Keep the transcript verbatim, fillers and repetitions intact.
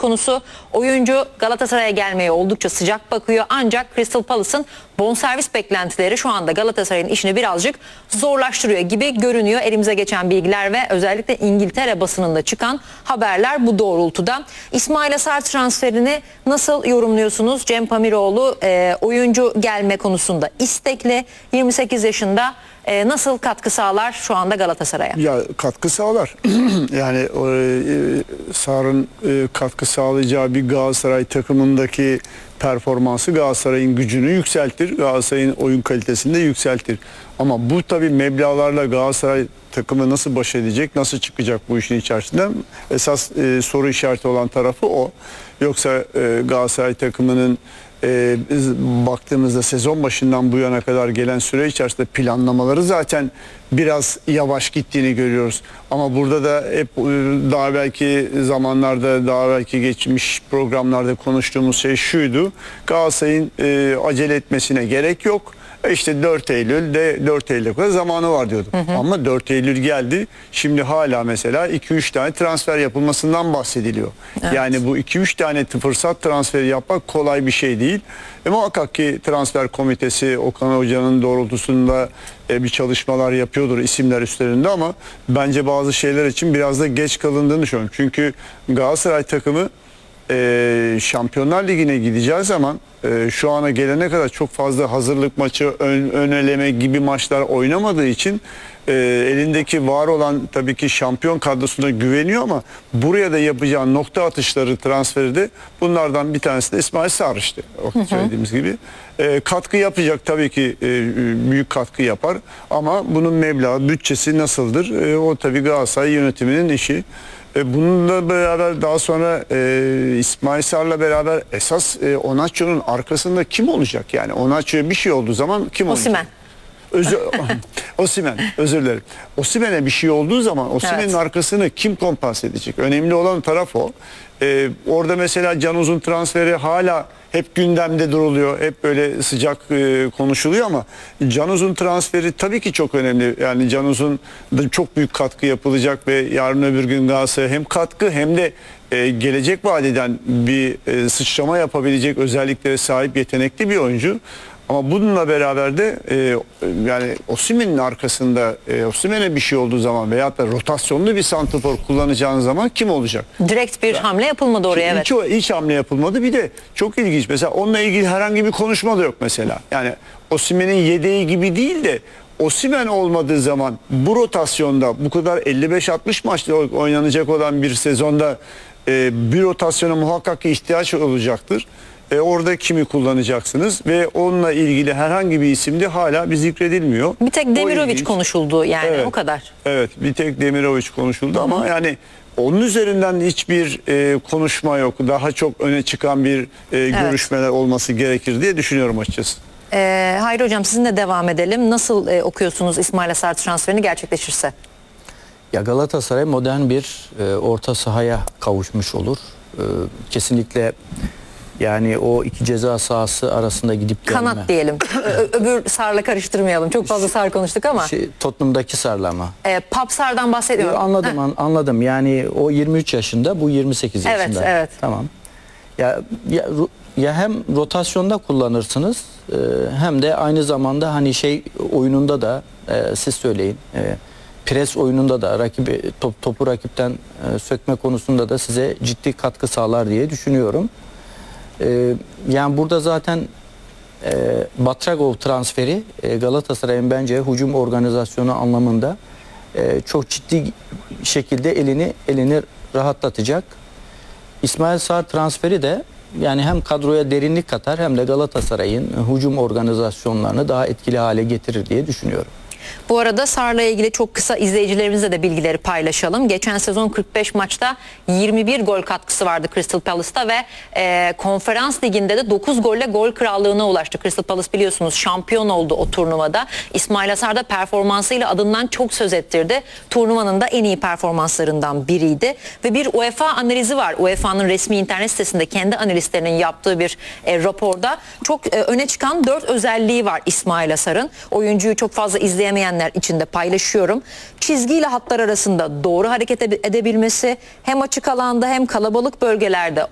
konusu. Oyuncu Galatasaray'a gelmeye oldukça sıcak bakıyor. Ancak Crystal Palace'ın bonservis beklentileri şu anda Galatasaray'ın işini birazcık zorlaştırıyor gibi görünüyor. Elimize geçen bilgiler ve özellikle İngiltere basınında çıkan haberler bu doğrultuda. İsmail Sarr transferini nasıl yorumluyorsunuz? Cem Pamiroğlu e, oyuncu gelme konusunda istekli. yirmi sekiz yaşında e, nasıl katkı sağlar şu anda Galatasaray'a? Ya katkı sağlar. Yani e, Sarr'ın e, katkı sağlayacağı bir Galatasaray takımındaki performansı Galatasaray'ın gücünü yükseltir. Galatasaray'ın oyun kalitesini de yükseltir. Ama bu tabii meblağlarla Galatasaray takımı nasıl baş edecek, nasıl çıkacak bu işin içerisinden? Esas e, soru işareti olan tarafı o. Yoksa e, Galatasaray takımının e, baktığımızda sezon başından bu yana kadar gelen süre içerisinde planlamaları zaten biraz yavaş gittiğini görüyoruz. Ama burada da hep e, daha belki zamanlarda, daha belki geçmiş programlarda konuştuğumuz şey şuydu. Galatasaray'ın e, acele etmesine gerek yok. İşte dört Eylül'de dört Eylül'e kadar zamanı var diyordum. Hı hı. Ama dört Eylül geldi. Şimdi hala mesela iki üç tane transfer yapılmasından bahsediliyor. Evet. Yani bu iki üç tane fırsat transferi yapmak kolay bir şey değil. E, muhakkak ki transfer komitesi Okan Hoca'nın doğrultusunda e, bir çalışmalar yapıyordur isimler üstlerinde ama bence bazı şeyler için biraz da geç kalındığını düşünüyorum. Çünkü Galatasaray takımı e, Şampiyonlar Ligi'ne gideceği zaman e, şu ana gelene kadar çok fazla hazırlık maçı, ön, ön eleme gibi maçlar oynamadığı için e, elindeki var olan tabii ki şampiyon kadrosuna güveniyor ama buraya da yapacağı nokta atışları, transferi de bunlardan bir tanesi de İsmail Sarr işte. O söylediğimiz gibi. E, katkı yapacak tabii ki, e, büyük katkı yapar ama bunun meblağı, bütçesi nasıldır? E, o tabii Galatasaray yönetiminin işi. E, bununla beraber daha sonra e, İsmail Sarr'la beraber esas e, Onaçio'nun arkasında kim olacak? Yani Onaçio'ya bir şey olduğu zaman kim olacak? Osimhen. Özür, Osimhen, özür dilerim. Osimhen'e bir şey olduğu zaman Osimhen'in evet. arkasını kim kompanse edecek? Önemli olan taraf o. Ee, orada mesela Can Uzun transferi hala hep gündemde duruluyor. Hep böyle sıcak e, konuşuluyor ama Can Uzun transferi tabii ki çok önemli. Yani Can Uzun da çok büyük katkı yapılacak ve yarın öbür gün Galatasaray'a hem katkı hem de e, gelecek vadeden bir e, sıçrama yapabilecek özelliklere sahip yetenekli bir oyuncu. Ama bununla beraber de e, yani Osimhen'in arkasında e, Osimhen'e bir şey olduğu zaman veyahut da rotasyonlu bir santrafor kullanacağınız zaman kim olacak? Direkt bir yani, hamle yapılmadı oraya, evet. Hiç, hiç hamle yapılmadı. Bir de çok ilginç mesela onunla ilgili herhangi bir konuşma da yok mesela. Yani Osimhen'in yedeği gibi değil de Osimhen olmadığı zaman bu rotasyonda bu kadar elli beş altmış maçta oynanacak olan bir sezonda e, bir rotasyona muhakkak ki ihtiyaç olacaktır. E orada kimi kullanacaksınız ve onunla ilgili herhangi bir isim de hala bir zikredilmiyor. Bir tek Demirovic konuşuldu yani, evet, o kadar. Evet, bir tek Demirovic konuşuldu. Hı-hı. Ama yani onun üzerinden hiçbir e, konuşma yok. Daha çok öne çıkan bir e, evet. görüşmeler olması gerekir diye düşünüyorum açıkçası. Ee, Hayri Hocam, sizinle devam edelim. Nasıl e, okuyorsunuz İsmail Sarr transferini gerçekleşirse? Ya Galatasaray modern bir e, orta sahaya kavuşmuş olur. E, kesinlikle. Yani o iki ceza sahası arasında gidip gelme. Kanat diyelim. Ö- öbür Sarr'la karıştırmayalım. Çok fazla Sarr konuştuk ama. Şey, Tottenham'daki Sarr'la ama. E, Pap Sarr'dan bahsediyorum. E, anladım an, anladım. Yani o yirmi üç yaşında, bu yirmi sekiz yaşında. Evet, evet. Tamam. Ya, ya ya hem rotasyonda kullanırsınız e, hem de aynı zamanda hani şey oyununda da e, siz söyleyin. E, pres oyununda da rakibi top, topu rakipten e, sökme konusunda da size ciddi katkı sağlar diye düşünüyorum. Ee, yani burada zaten e, Batragov transferi e, Galatasaray'ın bence hücum organizasyonu anlamında e, çok ciddi şekilde elini elini rahatlatacak. İsmail Sarr transferi de yani hem kadroya derinlik katar hem de Galatasaray'ın hücum organizasyonlarını daha etkili hale getirir diye düşünüyorum. Bu arada Sarr'la ilgili çok kısa izleyicilerimizle de bilgileri paylaşalım. Geçen sezon kırk beş maçta yirmi bir gol katkısı vardı Crystal Palace'ta ve e, konferans liginde de dokuz golle gol krallığına ulaştı. Crystal Palace biliyorsunuz şampiyon oldu o turnuvada. İsmail Sarr da performansıyla adından çok söz ettirdi. Turnuvanın da en iyi performanslarından biriydi. Ve bir UEFA analizi var. U E F A'nın resmi internet sitesinde kendi analistlerinin yaptığı bir e, raporda çok e, öne çıkan dört özelliği var İsmail Sarr'ın. Oyuncuyu çok fazla izleyemeyenler içinde paylaşıyorum. Çizgiyle hatlar arasında doğru hareket edebilmesi, hem açık alanda hem kalabalık bölgelerde